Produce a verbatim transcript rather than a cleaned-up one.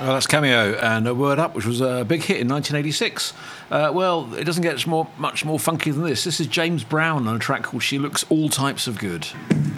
Well, that's Cameo and A Word Up, which was a big hit in nineteen eighty-six. Uh, well, it doesn't get much more, much more funky than this. This is James Brown on a track called She Looks All Types of Good.